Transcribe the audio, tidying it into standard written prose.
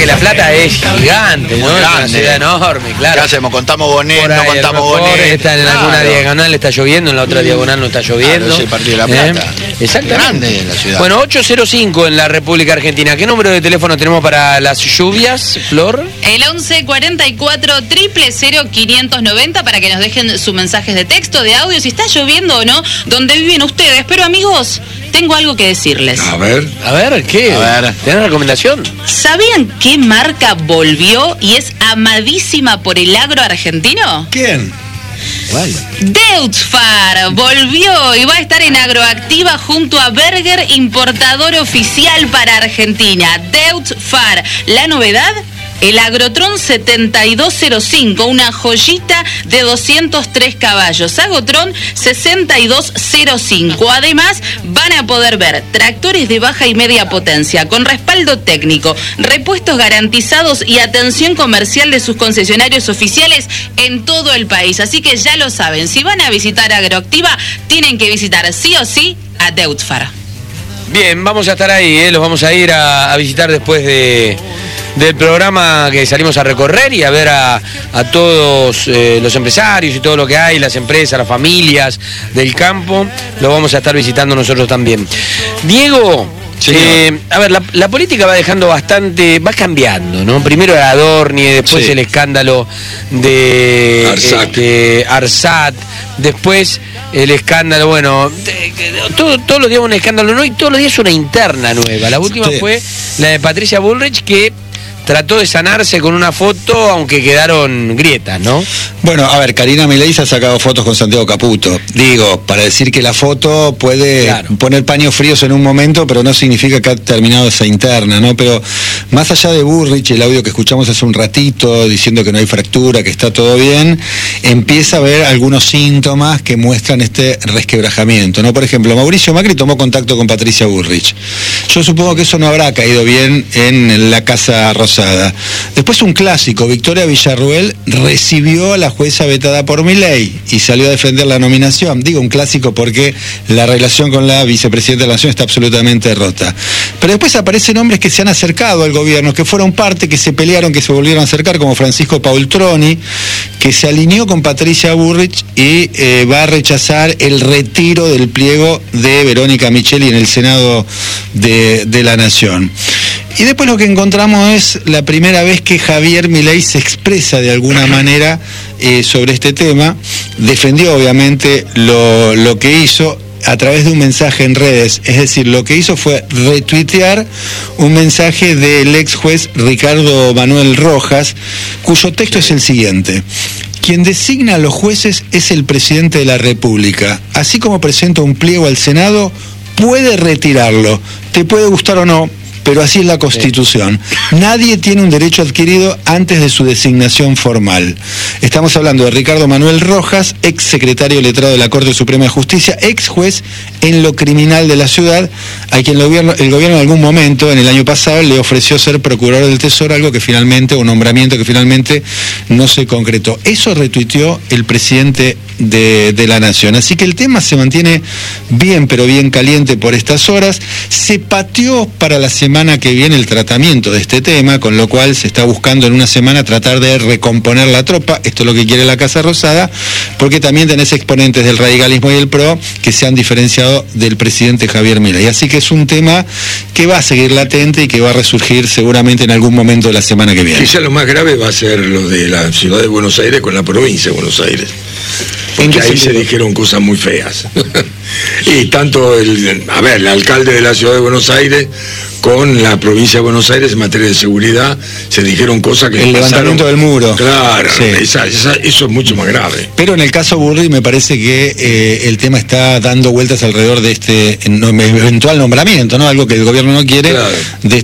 La Plata es gigante, ¿no? Es una ciudad enorme, claro. ¿Qué hacemos? ¿Contamos Bonet? ¿No contamos Bonet? Está en alguna diagonal está lloviendo, en la otra diagonal no está lloviendo. Claro, es el Partido de La Plata. Exactamente. Grande la ciudad. Bueno, 805 en la República Argentina. ¿Qué número de teléfono tenemos para las lluvias, Flor? El 1144-000-590 para que nos dejen sus mensajes de texto, de audio, si está lloviendo o no, donde viven ustedes. Pero amigos, tengo algo que decirles. A ver, ¿qué? A ver. ¿Tenés recomendación? ¿Sabían qué marca volvió y es amadísima por el agro argentino? ¿quién? ¿Cuál? Deutzfahr volvió y va a estar en Agroactiva junto a Berger, importador oficial para Argentina. Deutzfahr, la novedad, el Agrotron 7205, una joyita de 203 caballos. Agrotron 6205. Además, van a poder ver tractores de baja y media potencia con respaldo técnico, repuestos garantizados y atención comercial de sus concesionarios oficiales en todo el país. Así que ya lo saben, si van a visitar Agroactiva, tienen que visitar sí o sí a Deutzfahr. Bien, vamos a estar ahí, los vamos a ir a visitar después del programa que salimos a recorrer y a ver a todos los empresarios y todo lo que hay, las empresas, las familias del campo, lo vamos a estar visitando nosotros también. Diego, a ver, la política va cambiando, ¿no? Primero era Adorni, después el escándalo de Arsat, después el escándalo, bueno, todos los días un escándalo nuevo y todos los días una interna nueva. La última fue la de Patricia Bullrich, que trató de sanarse con una foto, aunque quedaron grietas, ¿no? Bueno, a ver, Karina Milei se ha sacado fotos con Santiago Caputo. Digo, para decir que la foto puede poner paños fríos en un momento, pero no significa que ha terminado esa interna, ¿no? Pero más allá de Bullrich, el audio que escuchamos hace un ratito, diciendo que no hay fractura, que está todo bien, empieza a haber algunos síntomas que muestran este resquebrajamiento, ¿no? Por ejemplo, Mauricio Macri tomó contacto con Patricia Bullrich. Yo supongo que eso no habrá caído bien en la Casa Rosada. Después un clásico, Victoria Villarruel recibió a la jueza vetada por Milei y salió a defender la nominación. Digo un clásico porque la relación con la vicepresidenta de la Nación está absolutamente rota. Pero después aparecen hombres que se han acercado al gobierno, que fueron parte, que se pelearon, que se volvieron a acercar, como Francisco Paultroni, que se alineó con Patricia Bullrich y va a rechazar el retiro del pliego de Verónica Micheli en el Senado de la Nación. Y después lo que encontramos es la primera vez que Javier Milei se expresa de alguna manera sobre este tema. Defendió obviamente lo que hizo a través de un mensaje en redes, es decir, lo que hizo fue retuitear un mensaje del ex juez Ricardo Manuel Rojas, cuyo texto es el siguiente: quien designa a los jueces es el presidente de la República. Así como presenta un pliego al Senado, puede retirarlo. Te puede gustar o no, pero así es la Constitución. Nadie tiene un derecho adquirido antes de su designación formal. Estamos hablando de Ricardo Manuel Rojas, ex secretario letrado de la Corte Suprema de Justicia, ex juez en lo criminal de la ciudad, a quien el gobierno en algún momento, en el año pasado, le ofreció ser procurador del Tesoro, un nombramiento que finalmente no se concretó. Eso retuiteó el presidente de la Nación. Así que el tema se mantiene bien, pero bien caliente por estas horas. Se pateó para la semana que viene el tratamiento de este tema, con lo cual se está buscando en una semana tratar de recomponer la tropa. Esto es lo que quiere la Casa Rosada, porque también tenés exponentes del radicalismo y el PRO que se han diferenciado del presidente Javier Milei. Así que es un tema que va a seguir latente y que va a resurgir seguramente en algún momento de la semana que viene. Quizá lo más grave va a ser lo de la ciudad de Buenos Aires con la provincia de Buenos Aires. Porque ahí se dijeron cosas muy feas. Y tanto el alcalde de la ciudad de Buenos Aires con la provincia de Buenos Aires en materia de seguridad se dijeron cosas que el levantamiento del muro. Claro, sí. Eso es mucho más grave. Pero en el caso Bullrich me parece que el tema está dando vueltas alrededor de este eventual nombramiento, ¿no? Algo que el gobierno no quiere, claro, de